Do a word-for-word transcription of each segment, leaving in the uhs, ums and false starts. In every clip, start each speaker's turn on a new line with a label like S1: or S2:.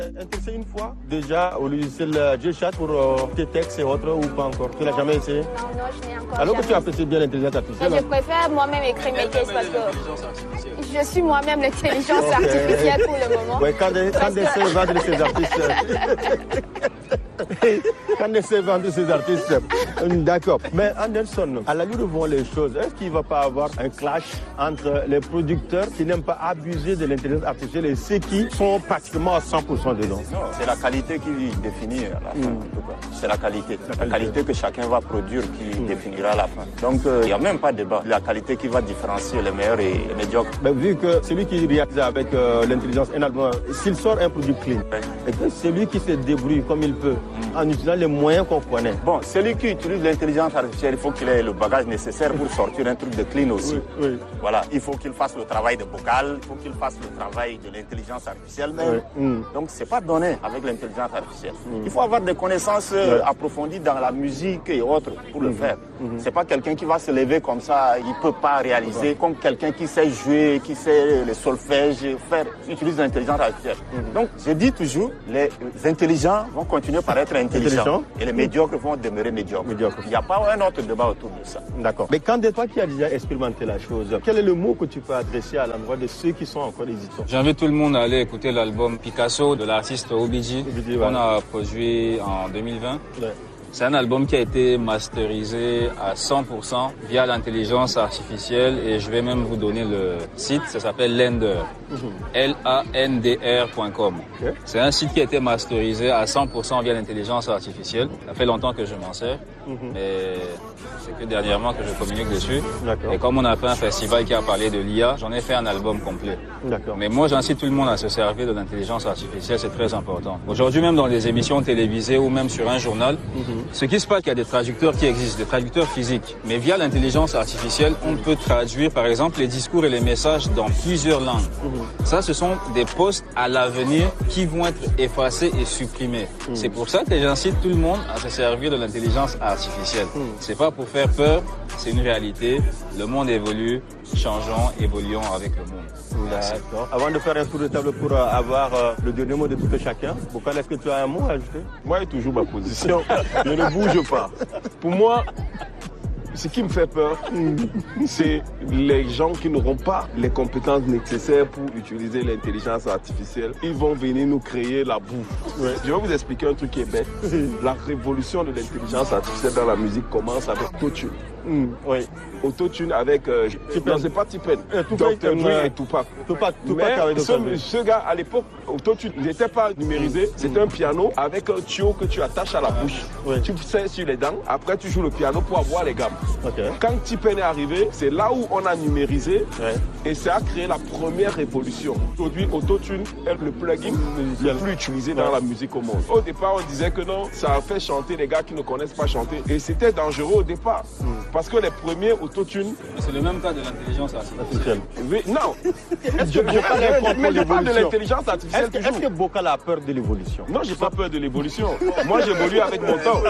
S1: Intéressé une fois déjà au logiciel GChat pour euh, tes textes et autres ou pas encore? Tu l'as jamais essayé?
S2: Non, non, je n'ai encore
S1: Alors
S2: jamais.
S1: que tu apprécies bien l'intelligence artificielle?
S2: Mais je préfère moi-même écrire mes textes parce que je suis moi-même l'intelligence okay. artificielle pour le moment.
S1: Oui, quand des, quand des
S2: que...
S1: vendre ces artistes... quand des vendre ces artistes... D'accord. Mais Anderson, à la lueur de voir les choses, est-ce qu'il ne va pas avoir un clash entre les producteurs qui n'aiment pas abuser de l'intelligence artificielle et ceux qui sont pratiquement à cent pour cent dedans?
S3: Non, c'est la qualité qui définit à la fin. Mm. C'est la qualité. La qualité. La qualité que chacun va produire qui mm. définira la fin. Donc, il euh, n'y a même pas de débat. La qualité qui va différencier les meilleurs et les médiocres.
S1: Mais vu que celui qui réalise avec euh, l'intelligence, un album, s'il sort un produit clean, ouais. et que celui qui se débrouille comme il peut, mm. en utilisant les moyens qu'on connaît.
S3: Bon, celui qui utilise l'intelligence artificielle, il faut qu'il ait le bagage nécessaire pour sortir un truc de clean aussi.
S1: Oui, oui.
S3: Voilà, il faut qu'il fasse le travail de vocal, il faut qu'il fasse le travail de l'intelligence artificielle même. Oui. Mm. Donc, c'est pas donné avec l'intelligence artificielle. Mm. Il faut avoir des connaissances euh, ouais. approfondies dans la musique et autres pour mm. le faire. Mm. C'est pas quelqu'un qui va se lever comme ça, il peut pas réaliser, ouais. comme quelqu'un qui sait jouer, qui sait le solfège, faire, utilise l'intelligence artificielle. Mm. Donc, je dis toujours, les intelligents vont continuer par être intelligents et les médiocres vont demeurer médiocres. Médiocre. Il n'y a pas un autre débat autour de ça.
S1: D'accord. Mais quand toi qui as déjà expérimenté la chose, quel est le mot que tu peux adresser à l'endroit de ceux qui sont encore hésitants?
S4: J'invite tout le monde à aller écouter l'album Picasso de l'artiste O B G qu'on a produit en deux mille vingt. Ouais. C'est un album qui a été masterisé à cent pour cent via l'intelligence artificielle et je vais même vous donner le site, ça s'appelle Lander, L A N D R point com. Okay. C'est un site qui a été masterisé à cent pour cent via l'intelligence artificielle. Ça fait longtemps que je m'en sers, mm-hmm. mais c'est que dernièrement que je communique dessus. Et comme on a fait un festival qui a parlé de l'I A, j'en ai fait un album complet. Mais moi, j'incite tout le monde à se servir de l'intelligence artificielle, c'est très important. Aujourd'hui, même dans les émissions télévisées ou même sur un journal, mm-hmm. ce qui se passe, qu'il y a des traducteurs qui existent, des traducteurs physiques. Mais via l'intelligence artificielle, on peut traduire, par exemple, les discours et les messages dans plusieurs langues. Mm-hmm. Ça, ce sont des postes à l'avenir qui vont être effacés et supprimés. Mm-hmm. C'est pour ça que j'incite tout le monde à se servir de l'intelligence artificielle. Mm-hmm. C'est pas pour faire peur, c'est une réalité. Le monde évolue, changeons, évoluons avec le monde.
S1: D'accord. Avant de faire un tour de table pour euh, avoir euh, le dernier mot de tout chacun, Bokal, est-ce que tu as un mot à ajouter?
S5: Moi, j'ai toujours ma position. Je ne bouge pas. Pour moi, ce qui me fait peur, c'est les gens qui n'auront pas les compétences nécessaires pour utiliser l'intelligence artificielle. Ils vont venir nous créer la bouffe. Ouais. Je vais vous expliquer un truc qui est bête. La révolution de l'intelligence artificielle dans la musique commence avec Autotune. Mmh. Oui. Autotune avec... Euh, non, c'est pas T-Pain. docteur Dre et Tupac. Tupac, Tupac avec ce, ce gars, à l'époque, Autotune n'était pas numérisé. Mmh. C'était un piano avec un tuyau que tu attaches à la bouche. Oui. Tu sais sur les dents. Après, tu joues le piano pour avoir les gammes. Okay. Quand T-Pain est arrivé, c'est là où on a numérisé. Ouais. Et ça a créé la première révolution. Aujourd'hui, Autotune est le plugin mmh. le plus utilisé ouais. dans la musique au monde. Au départ, on disait que non, ça a fait chanter les gars qui ne connaissent pas chanter. Et c'était dangereux au départ. Mmh. Parce que les premiers autotunes...
S4: C'est le même cas de l'intelligence artificielle.
S5: Oui, non. Est-ce que Bokal mais je parle de l'intelligence artificielle
S1: Est-ce que, est-ce que Bokal a peur de l'évolution?
S5: Non, j'ai pas peur de l'évolution. Moi, j'évolue avec mon temps.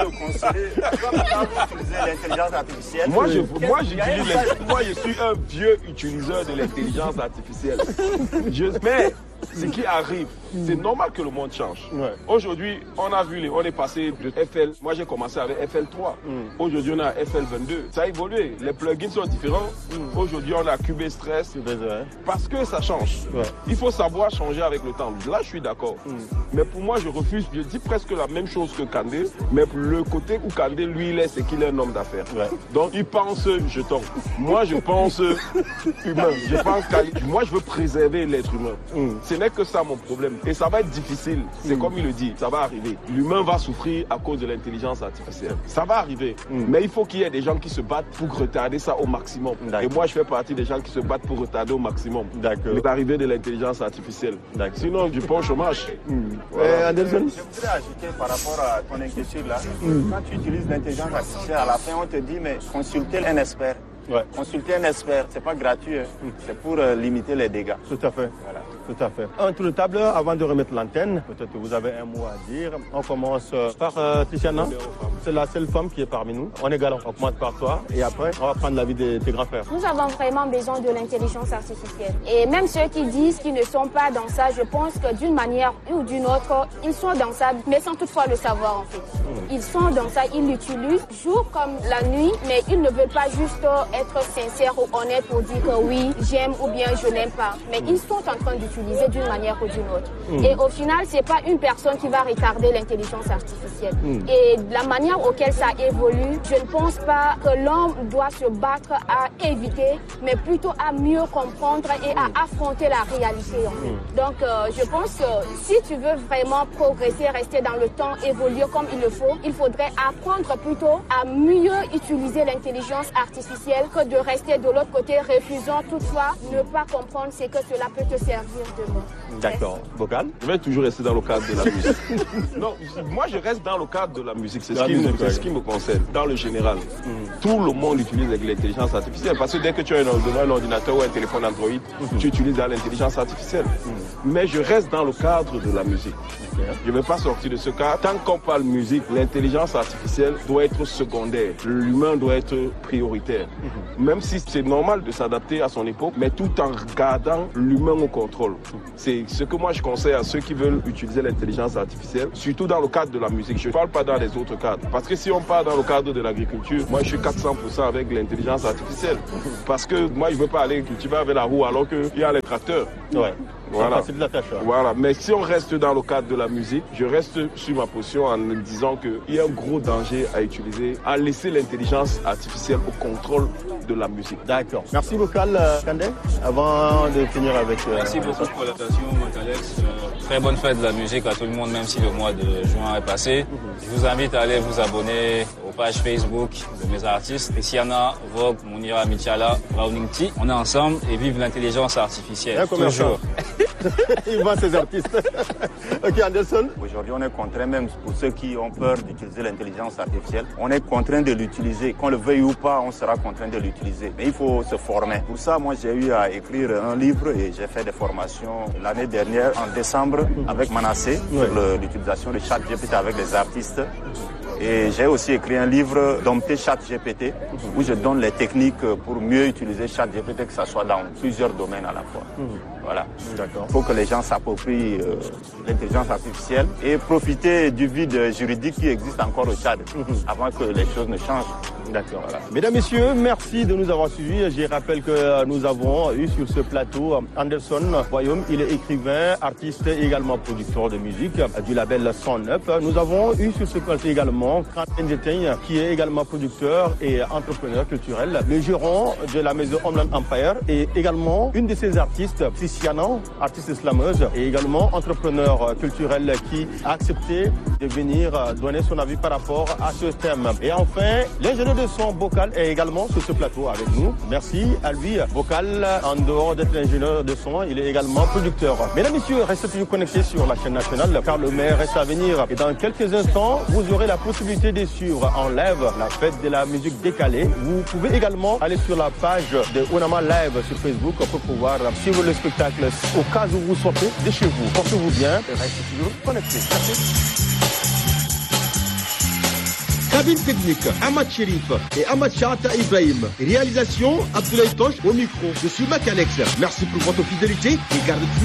S3: L'intelligence artificielle.
S5: Moi, je, moi, j'utilise moi, je suis un vieux utiliseur de l'intelligence artificielle. Je, mais ce qui arrive, c'est normal que le monde change. Ouais. Aujourd'hui, on a vu, on est passé de F L. Moi, j'ai commencé avec F L trois. Mm. Aujourd'hui, on a F L vingt-deux. Ça a évolué. Les plugins sont différents. Mm. Aujourd'hui, on a Cubase-Stress. Ouais. Parce que ça change. Ouais. Il faut savoir changer avec le temps. Là, je suis d'accord. Mm. Mais pour moi, je refuse. Je dis presque la même chose que Kandé. Mais le côté où Kandé, lui, il est, c'est qu'il est un homme d'affaires. Ouais. Donc, il pense jeton. Moi, je pense humain. Je pense moi, je veux préserver l'être humain. Mm. Ce n'est que ça mon problème. Et ça va être difficile. C'est mmh. comme il le dit, ça va arriver. L'humain va souffrir à cause de l'intelligence artificielle. Ça va arriver. Mmh. Mais il faut qu'il y ait des gens qui se battent pour retarder ça au maximum. Et moi, je fais partie des gens qui se battent pour retarder au maximum l'arrivée de l'intelligence artificielle. Sinon, je pas au chômage. Mmh.
S3: Voilà. Anderson, je voudrais ajouter par rapport à ton inquiétude là. Mmh. Quand tu utilises l'intelligence artificielle, à la fin, on te dit, mais consultez un expert. Ouais. Consulter un expert, c'est pas gratuit. Hein. Mmh. C'est pour euh, limiter les dégâts.
S1: Tout à fait.
S3: Voilà.
S1: Tout à fait. Un tour de table avant de remettre l'antenne. Peut-être que vous avez un mot à dire. On commence par euh, Tiziana. C'est la seule femme qui est parmi nous. On est galant. On commence par toi et après, on va prendre l'avis de tes grands frères.
S2: Nous avons vraiment besoin de l'intelligence artificielle. Et même ceux qui disent qu'ils ne sont pas dans ça, je pense que d'une manière ou d'une autre, ils sont dans ça, mais sans toutefois le savoir en fait. Mmh. Ils sont dans ça, ils l'utilisent jour comme la nuit, mais ils ne veulent pas juste être sincères ou honnêtes pour dire que oui, j'aime ou bien je n'aime pas. Mais mmh. ils sont en train d'utiliser d'une manière ou d'une autre. Mmh. Et au final, c'est pas une personne qui va retarder l'intelligence artificielle. Mmh. Et la manière auquel ça évolue, je ne pense pas que l'homme doit se battre à éviter, mais plutôt à mieux comprendre et à affronter la réalité. En fait. Mmh. Donc, euh, je pense que si tu veux vraiment progresser, rester dans le temps, évoluer comme il le faut, il faudrait apprendre plutôt à mieux utiliser l'intelligence artificielle que de rester de l'autre côté, refusant toutefois ne pas comprendre ce que cela peut te servir demain.
S1: D'accord. Vocal?
S5: Je vais toujours rester dans le cadre de la musique. Non, moi je reste dans le cadre de la musique. C'est ce, ce qui me concerne. Dans le général, mm. tout le monde utilise l'intelligence artificielle parce que dès que tu as un, un ordinateur ou un téléphone Android, mm-hmm. tu utilises l'intelligence artificielle. Mm. Mais je reste dans le cadre de la musique. Okay. Je ne vais pas sortir de ce cadre. Tant qu'on parle musique, l'intelligence artificielle doit être secondaire. L'humain doit être prioritaire. Mm-hmm. Même si c'est normal de s'adapter à son époque, mais tout en gardant l'humain au contrôle. Mm. C'est ce que moi je conseille à ceux qui veulent utiliser l'intelligence artificielle, surtout dans le cadre de la musique. Je ne parle pas dans les autres cadres. Parce que si on parle dans le cadre de l'agriculture, moi je suis quatre cents pour cent avec l'intelligence artificielle. Parce que moi je ne veux pas aller cultiver avec la roue alors qu'il y a les tracteurs.
S1: Ouais.
S5: Voilà.
S1: C'est de la tâche, hein.
S5: Voilà. Mais si on reste dans le cadre de la musique, je reste sur ma position en me disant qu'il y a un gros danger à utiliser, à laisser l'intelligence artificielle au contrôle de la musique.
S1: D'accord. Merci Vocal, Kandé. Avant de finir avec... Euh,
S4: Merci beaucoup pour l'invitation, Alex. Euh, très bonne fête de la musique à tout le monde, même si le mois de juin est passé. Mm-hmm. Je vous invite à aller vous abonner aux pages Facebook de mes artistes. Tiziana, Vogue, Mounira Michala, Browning T. On est ensemble et vive l'intelligence artificielle. Toujours.
S1: Il vend ses artistes. Ok, Anderson.
S3: Aujourd'hui, on est contraint, même pour ceux qui ont peur d'utiliser l'intelligence artificielle, on est contraint de l'utiliser. Qu'on le veuille ou pas, on sera contraint de l'utiliser. Mais il faut se former. Pour ça, moi, j'ai eu à écrire un livre et j'ai fait des formations l'année dernière, en décembre, avec Manassé, ouais. sur l'utilisation de ChatGPT avec des artistes. Et j'ai aussi écrit un livre, Dompter ChatGPT, où je donne les techniques pour mieux utiliser ChatGPT, que ce soit dans plusieurs domaines à la fois. Mmh. Voilà. D'accord. Il faut que les gens s'approprient euh, l'intelligence artificielle et profiter du vide juridique qui existe encore au Tchad, mmh. avant que les choses ne changent.
S1: D'accord. Voilà. Mesdames, Messieurs, merci de nous avoir suivis. Je rappelle que nous avons eu sur ce plateau Anderson Boyoum. Il est écrivain, artiste et également producteur de musique du label cent neuf. Nous avons eu sur ce plateau également Quentin Ndeteigne, qui est également producteur et entrepreneur culturel, le gérant de la maison Homeland Empire et également une de ses artistes, Tiziana, artiste slameuse et également entrepreneur culturel qui a accepté de venir donner son avis par rapport à ce thème. Et enfin, l'ingénieur de son Vocal est également sur ce plateau avec nous. Merci à lui. Vocal, en dehors d'être ingénieur de son, il est également producteur. Mesdames, Messieurs, restez toujours connectés sur la chaîne nationale car le maire reste à venir. Et dans quelques instants, vous aurez la possibilité de suivre en live la fête de la musique décalée. Vous pouvez également aller sur la page de Onama Live sur Facebook pour pouvoir suivre le spectacle au cas où vous sortez de chez vous. Portez-vous bien et restez toujours connectés. Merci. Cabine technique, Ahmad Sherif et Ahmad Charata Ibrahim. Réalisation, Abdoulaye Tosh au micro. Je suis Mac Alex. Merci pour votre fidélité et gardez